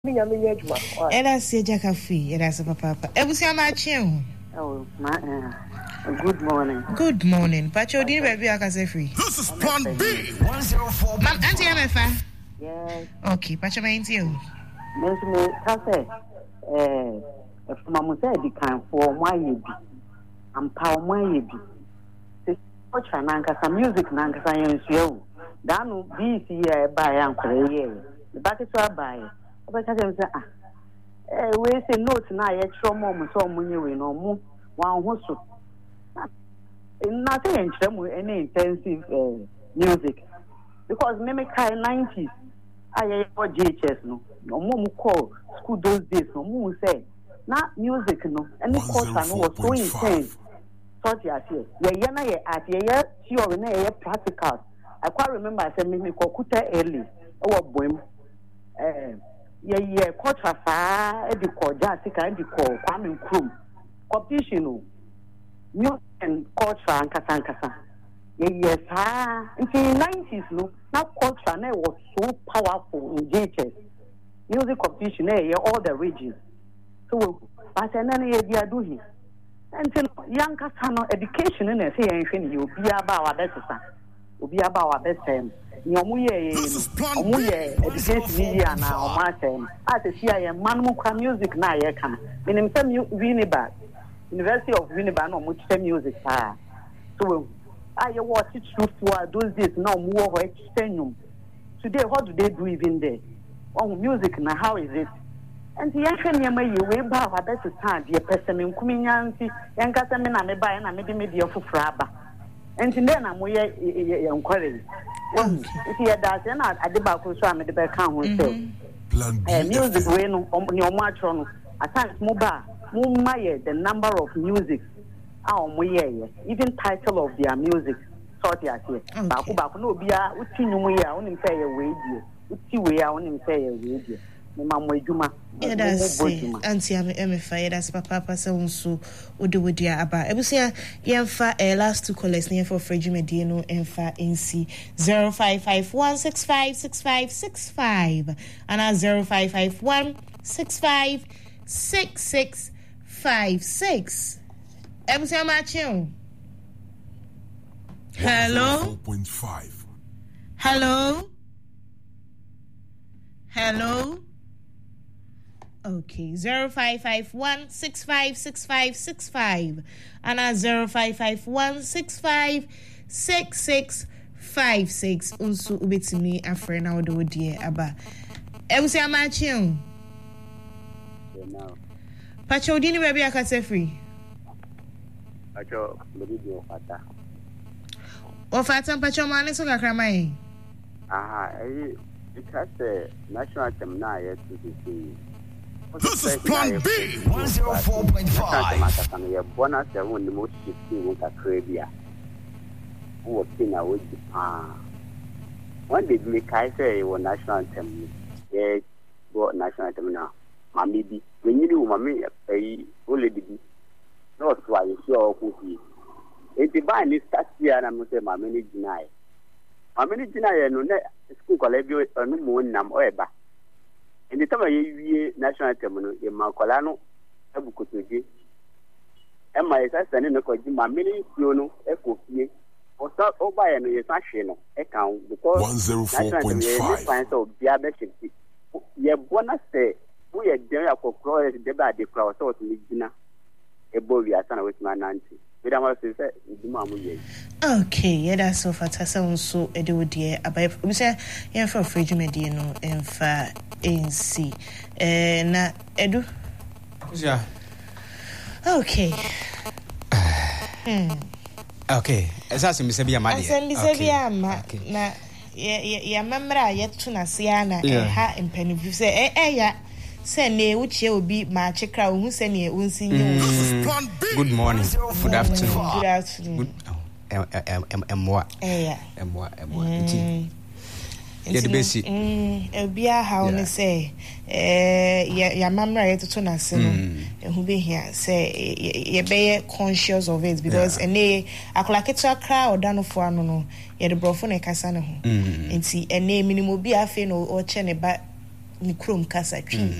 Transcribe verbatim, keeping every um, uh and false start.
me ya me yejuma. Ela se jakafi, ela se papa. Ebusia ma chien. Oh, my good morning. Good morning. Pacho din baby akase free. This is Plan B one oh four. Mam auntie Amefa. Yes. Okay, Pacho my auntie. Mes me kase eh mamu say di kan for why ye bi. Ampa why ye bi. Se ocha na nkasa music na nkasa yen suo. Danu B C e ba ya nkore ye. The back is so buy. But I say ah eh we say note na ye tro mom so munye we no mu wan ho so. Nothing in terms of any intensive uh, music because me me kai nineties I for G H S no no more call school those days no more say na music no any culture no was so intense such as here yeah yeah na yeah at yeah theory na yeah practical I quite remember I said me me kokuta early our boy eh yeah yeah culture fa e di ko jazz ka e di ko Kwame Nkrumah competition no music and culture and kasa kasa. Yes, ah, in the nineties, no, now culture now was so powerful in G H S. Music competition, eh, all the regions. So, as an any idea do he. And then young kasa no education in a say anything you be about our best son. You be about our best time. Nyomuye, omuye education year now, my time. As a C I M, man music na ye can. In himself, Winnie back. University of Winnipeg no much music ah so I watch it through for those days now more what today what do they do even there on music now how is it and the action yama you way ba wa that stand the person in kuminyansi yanka se me na me ba na me de me de fufura aba and then na mo ye encourage one if you that na ade ba ko so am de be kan ho say eh music we no ni o mo atro no at times mo ba the number of music even title of their music sort as here baku baku no bia uti nyumu ya onim say ye radio uti we ya onim say ye radio me mammo adwuma yeah that's auntie Amefa that's papa papa say unso odewodia aba ebusia yemfa eh last two callers near for Freddy Medino emfa nc zero five five one six five six five six five and zero five five one six five six six Five six. Ebusia Machion. Hello. Point five. Hello. Hello. Okay. Zero five five one six five six five six five and at zero five five one six five six six five six. Unsu ubetimi afre na odo die aba. Ebusia Machion. Pacho dini baby akase free. Pacho medidio fata. O fata pacho mane so kakra mai. Aha, eh because national anthem na yet to be. This is Plan B one oh four point five. Makasana ye bonus e won the most fifteen won kakra bia. Wo pina wo di pa. One day me kai say wo national anthem. Ye go national anthem now. Mami bi when you do mami eh ole di bi no so aye sure ko fi e ti ba ni start here na mo say mami ni jinai mami ni jinai no na school kola bi anu mo nam o eba ndi tama ye wie national anthem no e ma kola no abukotoje e ma isa sane no ko ji mami ni sio no e ko fie o so o ba ye no ye sa hwe no e kan because one oh four point five so bia be shifti ye bona say we are there for cross the bad the cross so to Gina ebo we are sana with my nanti we don't want to say idumamu ye okay yeah that's so fantastic so edo die abai we say yeah for Freddy Medino emfa nc eh na edu yeah okay hmm okay esase mi se bia ma de esase mi se bia ma na ya ya mamra ya tuna sia na eh ha empanifu se eh eh ya Sene uche obi ma chekra ohu sene onsi nyi. Good morning. Good afternoon. Good afternoon. Em em em emwa. Eh ya. Emwa emwa. Nti. Ye de besi. Mm, obia ha oni say eh ya ya mamra ye toto na se no. Ehu be here say ye be conscious of it because ene akola ketua kra odano fo ano no ye de brofo na kasa ne ho. Nti ene minimum bi afi no o che ne ba ne kurom kasa twi